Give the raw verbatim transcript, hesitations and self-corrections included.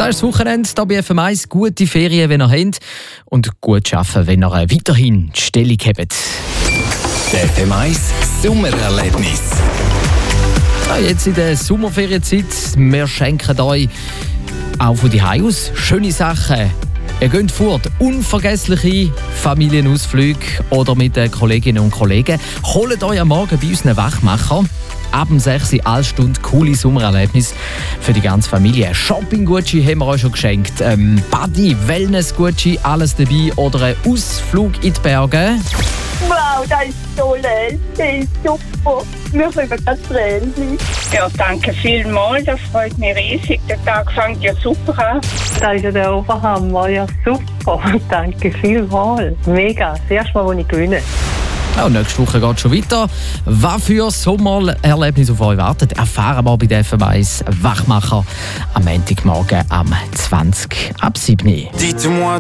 Das ist das Wochenende hier bei F M eins. Gute Ferien, wenn ihr habt. Und gut arbeiten, wenn ihr weiterhin die Stellung habt. Der F M eins Sommererlebnis. Ja, jetzt in der Sommerferienzeit. Wir schenken euch auch von die aus schöne Sachen. Ihr geht fort, unvergessliche Familienausflüge oder mit den Kolleginnen und Kollegen. Holt euch am Morgen bei unseren Wachmacher. Ab um sechs Uhr alle Stunde coole Sommererlebnis für die ganze Familie. Shopping-Gutschein haben wir euch schon geschenkt. Ähm, Body, Wellness-Gutschein, alles dabei. Oder ein Ausflug in die Berge. Wow, das ist toll, das ist super. Wir können ganz Tränen. Ja, danke vielmals, das freut mich riesig. Der Tag fängt ja super an. Das ist ja der Oberhammer, ja super. Danke vielmals. Mega, das erste Mal, als ich gewinne. Ja, nächste Woche geht es schon weiter. Was für Sommererlebnis auf euch wartet, erfahren wir bei der F M eins Wachmacher am Montagmorgen am zwanzig ab sieben Uhr.